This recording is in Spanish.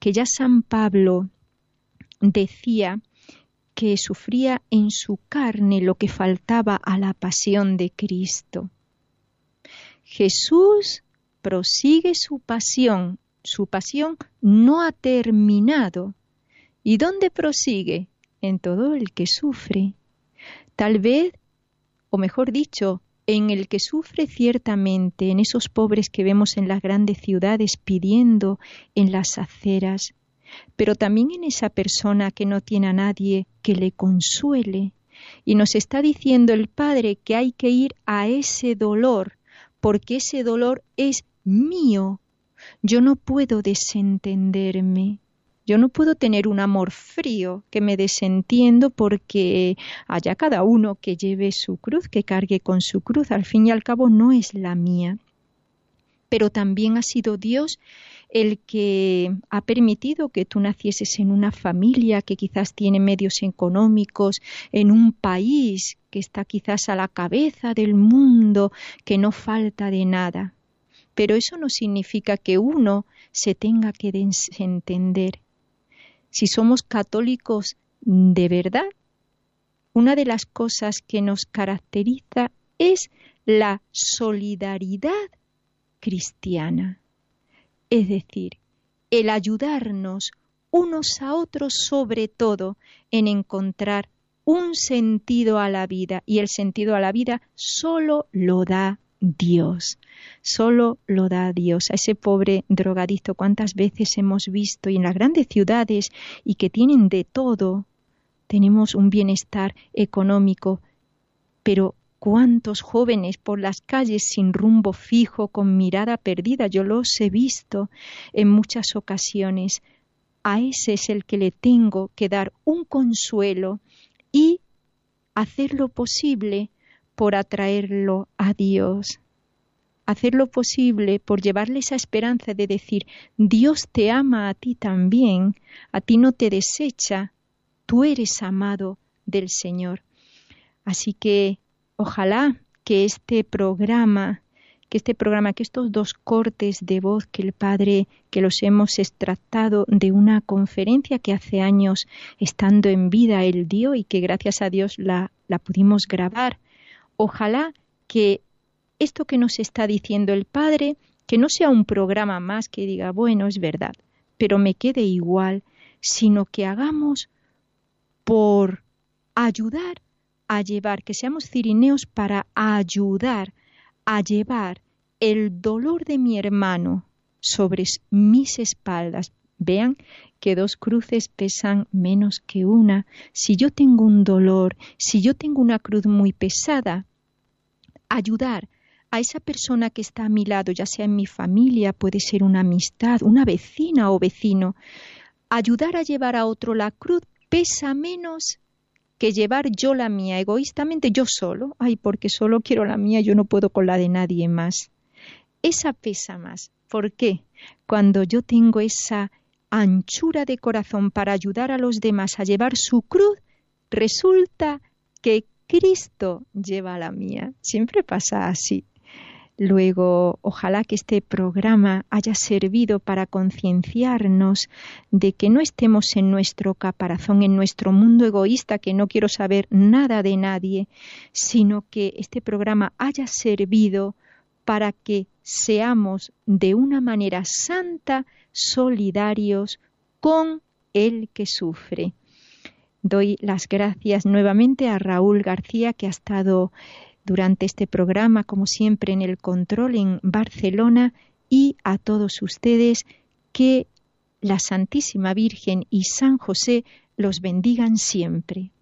que ya San Pablo decía que sufría en su carne lo que faltaba a la pasión de Cristo. Jesús prosigue su pasión no ha terminado. ¿Y dónde prosigue? En todo el que sufre. Tal vez, o mejor dicho, en el que sufre ciertamente, en esos pobres que vemos en las grandes ciudades pidiendo en las aceras, pero también en esa persona que no tiene a nadie que le consuele. Y nos está diciendo el Padre que hay que ir a ese dolor, porque ese dolor es mío. Yo no puedo desentenderme. Yo no puedo tener un amor frío que me desentiendo porque haya cada uno que lleve su cruz, que cargue con su cruz. Al fin y al cabo no es la mía. Pero también ha sido Dios el que ha permitido que tú nacieses en una familia que quizás tiene medios económicos, en un país que está quizás a la cabeza del mundo, que no falta de nada. Pero eso no significa que uno se tenga que desentender. Si somos católicos de verdad, una de las cosas que nos caracteriza es la solidaridad cristiana. Es decir, el ayudarnos unos a otros, sobre todo en encontrar un sentido a la vida. Y el sentido a la vida solo lo da Dios, solo lo da Dios. A ese pobre drogadicto, cuántas veces hemos visto, y en las grandes ciudades, y que tienen de todo, tenemos un bienestar económico, pero cuántos jóvenes por las calles sin rumbo fijo, con mirada perdida, yo los he visto en muchas ocasiones. A ese es el que le tengo que dar un consuelo y hacer lo posible por atraerlo a Dios, hacer lo posible por llevarle esa esperanza de decir, Dios te ama a ti también, a ti no te desecha, tú eres amado del Señor. Así que ojalá que este programa, que estos 2 cortes de voz que el Padre, que los hemos extractado de una conferencia que hace años, estando en vida, Él dio y que gracias a Dios la pudimos grabar. Ojalá que esto que nos está diciendo el Padre, que no sea un programa más que diga, bueno, es verdad, pero me quede igual, sino que hagamos por ayudar a llevar, que seamos cirineos para ayudar a llevar el dolor de mi hermano sobre mis espaldas. Vean que 2 cruces pesan menos que una. Si yo tengo un dolor, si yo tengo una cruz muy pesada, ayudar a esa persona que está a mi lado, ya sea en mi familia, puede ser una amistad, una vecina o vecino, ayudar a llevar a otro la cruz pesa menos que llevar yo la mía, egoístamente yo solo. Ay, porque solo quiero la mía, yo no puedo con la de nadie más. Esa pesa más. ¿Por qué? Cuando yo tengo esa anchura de corazón para ayudar a los demás a llevar su cruz, resulta que Cristo lleva la mía. Siempre pasa así. Luego, ojalá que este programa haya servido para concienciarnos de que no estemos en nuestro caparazón, en nuestro mundo egoísta, que no quiero saber nada de nadie, sino que este programa haya servido para que seamos de una manera santa solidarios con el que sufre. Doy las gracias nuevamente a Raúl García, que ha estado durante este programa, como siempre, en el control en Barcelona, y a todos ustedes, que la Santísima Virgen y San José los bendigan siempre.